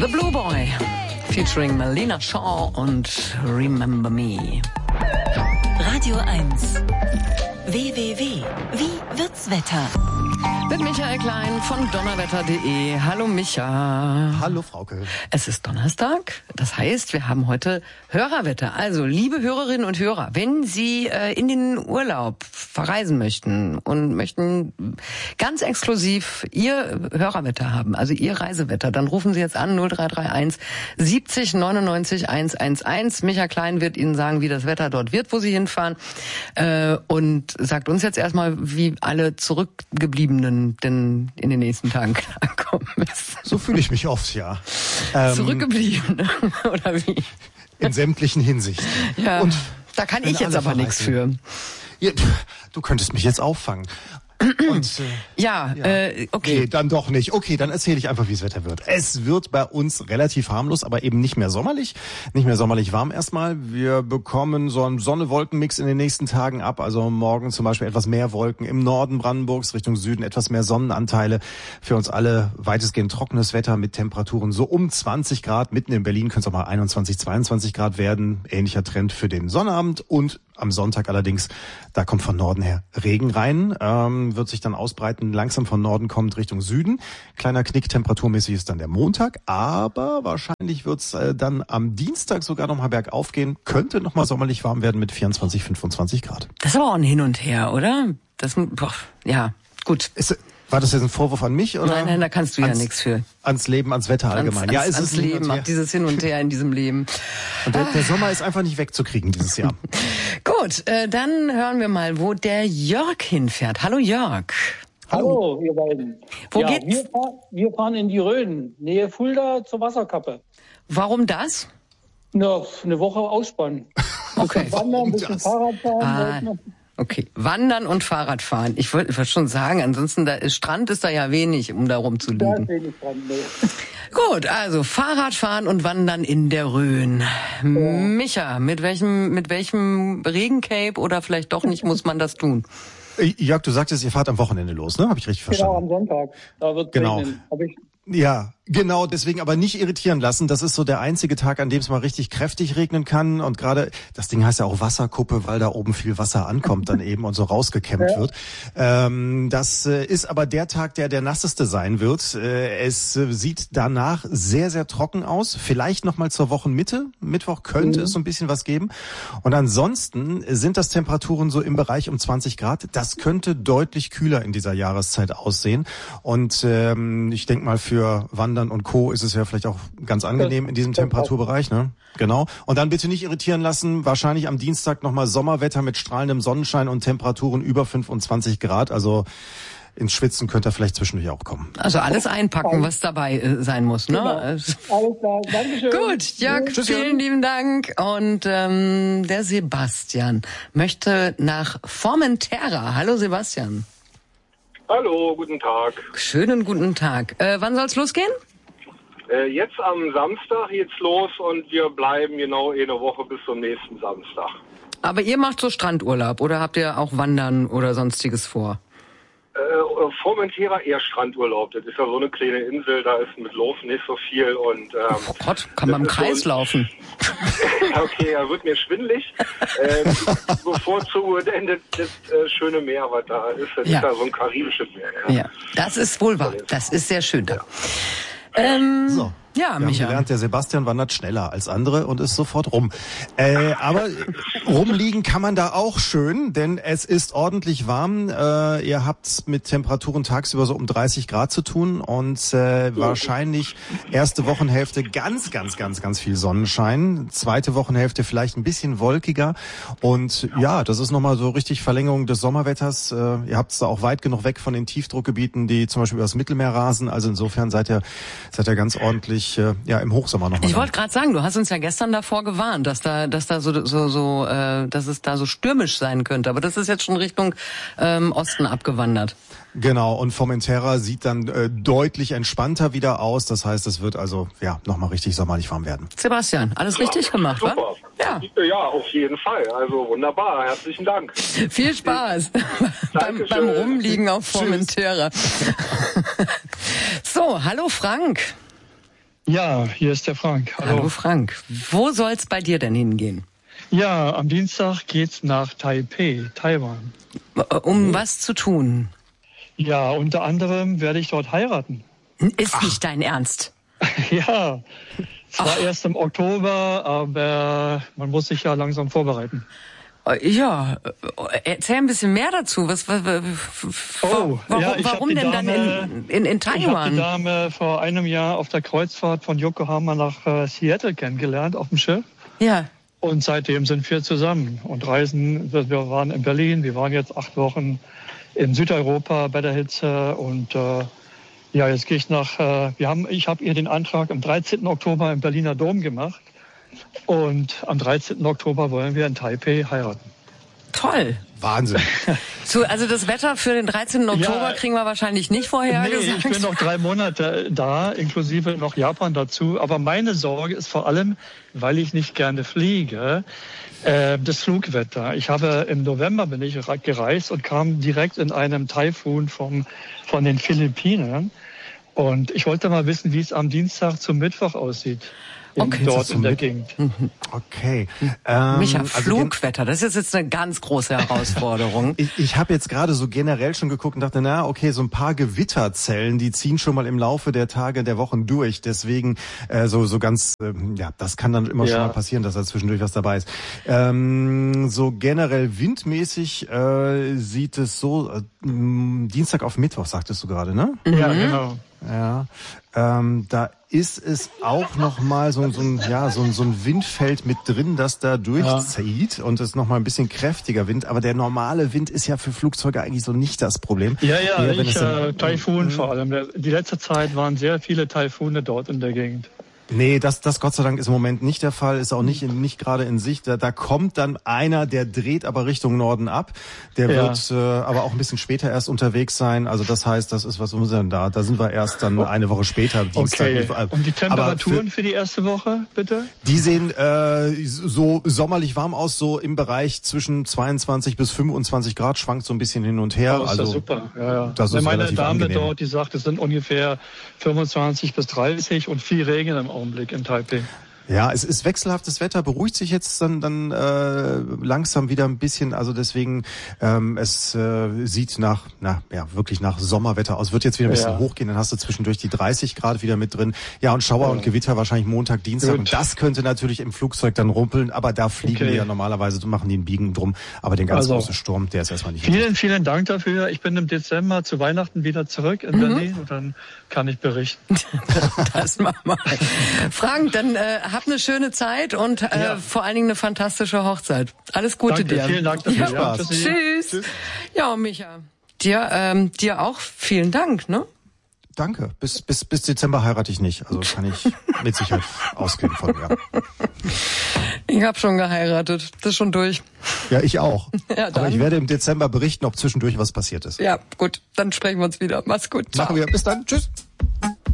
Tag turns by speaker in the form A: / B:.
A: The Blue Boy featuring Melina Shaw und Remember Me.
B: Radio 1. www. Wie wird's Wetter?
A: Mit Michael Klein von donnerwetter.de. Hallo Micha.
C: Hallo Frauke.
A: Es ist Donnerstag, das heißt, wir haben heute Hörerwetter. Also, liebe Hörerinnen und Hörer, wenn Sie in den Urlaub verreisen möchten und möchten ganz exklusiv Ihr Hörerwetter haben, also Ihr Reisewetter, dann rufen Sie jetzt an 0331 70 99 111. Micha Klein wird Ihnen sagen, wie das Wetter dort wird, wo Sie hinfahren. Und sagt uns jetzt erstmal, wie alle Zurückgebliebenen denn in den nächsten Tagen klarkommen müssen.
C: So fühle ich mich oft, ja.
A: Zurückgebliebene, oder wie?
C: In sämtlichen Hinsichten.
A: Ja, und da kann ich jetzt aber nichts für.
C: Ja, du könntest mich jetzt auffangen. Und, okay. Nee, dann doch nicht. Okay, dann erzähle ich einfach, wie das Wetter wird. Es wird bei uns relativ harmlos, aber eben nicht mehr sommerlich. Nicht mehr sommerlich warm erstmal. Wir bekommen so einen Sonne-Wolken-Mix in den nächsten Tagen ab. Also morgen zum Beispiel etwas mehr Wolken. Im Norden Brandenburgs, Richtung Süden etwas mehr Sonnenanteile. Für uns alle weitestgehend trockenes Wetter mit Temperaturen so um 20 Grad. Mitten in Berlin können es auch mal 21, 22 Grad werden. Ähnlicher Trend für den Sonnabend. Und am Sonntag allerdings, da kommt von Norden her Regen rein, wird sich dann ausbreiten, langsam von Norden kommt Richtung Süden. Kleiner Knick, temperaturmäßig ist dann der Montag, aber wahrscheinlich wird's dann am Dienstag sogar nochmal bergauf gehen, könnte nochmal sommerlich warm werden mit 24, 25 Grad.
A: Das ist aber auch ein Hin und Her, oder? Ja, gut.
C: War das jetzt ein Vorwurf an mich? Oder
A: Nein, da kannst du ja nichts für.
C: Ans Leben, ans Wetter allgemein.
A: Ja, es ist Leben, dieses Hin und Her in diesem Leben.
C: Und der Sommer ist einfach nicht wegzukriegen dieses Jahr.
A: Gut, dann hören wir mal, wo der Jörg hinfährt. Hallo Jörg.
D: Hallo, ihr beiden.
A: Wo geht's?
D: Wir fahren in die Rhön, Nähe Fulda zur Wasserkappe.
A: Warum das?
D: Na, eine Woche ausspannen.
A: Okay.
D: Wandern, ein bisschen Fahrrad fahren.
A: Okay, Wandern und Fahrradfahren. Ich wollte schon sagen, ansonsten Strand ist da ja wenig, um da rumzuliegen.
D: Da ist wenig Strand, nee.
A: Gut, also Fahrradfahren und Wandern in der Rhön. Ja. Micha, mit welchem Regencape oder vielleicht doch nicht muss man das tun?
C: Jörg, du sagtest, ihr fahrt am Wochenende los, ne? Habe ich richtig verstanden?
D: Genau, am Sonntag. Da wird regnen.
C: Ja, genau, deswegen aber nicht irritieren lassen. Das ist so der einzige Tag, an dem es mal richtig kräftig regnen kann. Und gerade, das Ding heißt ja auch Wasserkuppe, weil da oben viel Wasser ankommt dann eben und so rausgekämmt wird. Das ist aber der Tag, der nasseste sein wird. Es sieht danach sehr, sehr trocken aus. Vielleicht nochmal zur Wochenmitte. Mittwoch könnte es so ein bisschen was geben. Und ansonsten sind das Temperaturen so im Bereich um 20 Grad. Das könnte deutlich kühler in dieser Jahreszeit aussehen. Und ich denke mal, für Wandern und Co. ist es ja vielleicht auch ganz angenehm in diesem Temperaturbereich, ne? Genau. Und dann bitte nicht irritieren lassen. Wahrscheinlich am Dienstag nochmal Sommerwetter mit strahlendem Sonnenschein und Temperaturen über 25 Grad. Also ins Schwitzen könnte er vielleicht zwischendurch auch kommen.
A: Also alles einpacken, was dabei sein muss, ne?
D: Genau. Alles klar. Dankeschön.
A: Gut, Jörg, vielen lieben Dank. Und der Sebastian möchte nach Formentera. Hallo Sebastian.
E: Hallo, guten Tag.
A: Schönen guten Tag. Wann soll's losgehen?
E: Jetzt am Samstag geht's los und wir bleiben genau eine Woche bis zum nächsten Samstag.
A: Aber ihr macht so Strandurlaub oder habt ihr auch Wandern oder sonstiges vor?
E: Formentera eher Strandurlaub. Das ist ja so eine kleine Insel, da ist mit Laufen nicht so viel und
A: oh Gott, kann man im Kreis laufen.
E: Okay, da wird mir schwindelig. Bevorzuge denn das schöne Meer, was da ist. Das ist ja so ein karibisches Meer.
A: Ja, das ist wohl wahr. Das ist sehr schön da.
C: So. Ja, wir haben gelernt, der Sebastian wandert schneller als andere und ist sofort rum. Aber rumliegen kann man da auch schön, denn es ist ordentlich warm. Ihr habt mit Temperaturen tagsüber so um 30 Grad zu tun und wahrscheinlich erste Wochenhälfte ganz viel Sonnenschein. Zweite Wochenhälfte vielleicht ein bisschen wolkiger. Und ja, das ist nochmal so richtig Verlängerung des Sommerwetters. Ihr habt es da auch weit genug weg von den Tiefdruckgebieten, die zum Beispiel über das Mittelmeer rasen. Also insofern seid ihr ganz ordentlich im Hochsommer nochmal.
A: Ich wollte gerade sagen, du hast uns ja gestern davor gewarnt, dass es da so stürmisch sein könnte. Aber das ist jetzt schon Richtung Osten abgewandert.
C: Genau, und Formentera sieht dann deutlich entspannter wieder aus. Das heißt, es wird also nochmal richtig sommerlich warm werden.
A: Sebastian, alles richtig gemacht, wa?
E: Ja, auf jeden Fall. Also wunderbar. Herzlichen Dank.
A: Viel Spaß beim Rumliegen auf Formentera. So, hallo Frank.
F: Ja, hier ist der Frank.
A: Hallo Frank. Wo soll's bei dir denn hingehen?
F: Ja, am Dienstag geht's nach Taipei, Taiwan.
A: Um was zu tun?
F: Ja, unter anderem werde ich dort heiraten.
A: Ist nicht dein Ernst?
F: Ja, zwar erst im Oktober, aber man muss sich ja langsam vorbereiten.
A: Ja, erzähl ein bisschen mehr dazu. Warum denn dann in Taiwan?
F: Ich habe die Dame vor einem Jahr auf der Kreuzfahrt von Yokohama nach Seattle kennengelernt, auf dem Schiff.
A: Ja.
F: Und seitdem sind wir zusammen und reisen. Wir waren in Berlin, wir waren jetzt 8 Wochen in Südeuropa bei der Hitze und jetzt gehe ich ich habe ihr den Antrag am 13. Oktober im Berliner Dom gemacht. Und am 13. Oktober wollen wir in Taipei heiraten.
A: Toll.
C: Wahnsinn.
A: Also das Wetter für den 13. Oktober kriegen wir wahrscheinlich nicht vorhergesagt.
F: Nee, ich bin noch 3 Monate da, inklusive noch Japan dazu. Aber meine Sorge ist vor allem, weil ich nicht gerne fliege, das Flugwetter. Im November bin ich gereist und kam direkt in einem Taifun von den Philippinen. Und ich wollte mal wissen, wie es am Dienstag zum Mittwoch aussieht. Dort in der Gegend.
C: Okay.
A: Micha, Flugwetter, das ist jetzt eine ganz große Herausforderung.
C: Ich habe jetzt gerade so generell schon geguckt und dachte, so ein paar Gewitterzellen, die ziehen schon mal im Laufe der Tage, der Wochen durch. Deswegen so ganz, das kann dann immer schon mal passieren, dass da zwischendurch was dabei ist. So generell windmäßig sieht es so, Dienstag auf Mittwoch, sagtest du gerade, ne?
F: Ja, genau.
C: Ja, da ist es auch noch mal so ein Windfeld mit drin, das da durchzieht und es noch mal ein bisschen kräftiger Wind. Aber der normale Wind ist ja für Flugzeuge eigentlich so nicht das Problem.
F: Taifun vor allem. Die letzte Zeit waren sehr viele Taifune dort in der Gegend.
C: Nee, das Gott sei Dank ist im Moment nicht der Fall, ist auch nicht gerade in Sicht. Da kommt dann einer, der dreht aber Richtung Norden ab. Der wird aber auch ein bisschen später erst unterwegs sein. Also das heißt, was sind wir denn da? Da sind wir erst dann eine Woche später, Dienstag.
F: Okay. Und die Temperaturen für die erste Woche, bitte?
C: Die sehen so sommerlich warm aus, so im Bereich zwischen 22 bis 25 Grad, schwankt so ein bisschen hin und her.
F: Das ist super. Ja.
C: Das ist
F: meine
C: relativ
F: Dame
C: angenehm.
F: dort, die sagt, es sind ungefähr 25 bis 30 und viel Regen im Augenblick in Taipei.
C: Ja, es ist wechselhaftes Wetter, beruhigt sich jetzt dann langsam wieder ein bisschen, also deswegen es sieht wirklich nach Sommerwetter aus, wird jetzt wieder ein bisschen hochgehen, dann hast du zwischendurch die 30 Grad wieder mit drin. Ja, und Schauer und Gewitter wahrscheinlich Montag, Dienstag. Gut. Und das könnte natürlich im Flugzeug dann rumpeln, aber da fliegen die ja normalerweise, machen die einen Biegen drum, aber den ganz großen Sturm, der ist erstmal nicht.
F: Vielen Dank dafür. Ich bin im Dezember zu Weihnachten wieder zurück in Berlin und dann kann ich berichten.
A: Das machen wir. Frank, dann habt eine schöne Zeit und vor allen Dingen eine fantastische Hochzeit. Alles Gute dir.
F: Vielen Dank dafür.
A: Ja, Tschüss. Ja, und Micha, dir auch vielen Dank, ne?
C: Danke. Bis Dezember heirate ich nicht. Also kann ich mit Sicherheit ausgehen von mir.
A: Ich habe schon geheiratet. Das ist schon durch.
C: Ja, ich auch.
A: Ja,
C: aber ich werde im Dezember berichten, ob zwischendurch was passiert ist.
A: Ja, gut. Dann sprechen wir uns wieder. Mach's gut.
C: Ciao. Machen wir. Bis dann. Tschüss.